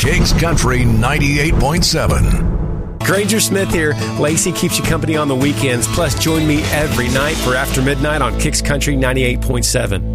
Kicks Country 98.7. Granger Smith here. Lacey keeps you company on the weekends. Plus, join me every night for After Midnight on Kicks Country 98.7.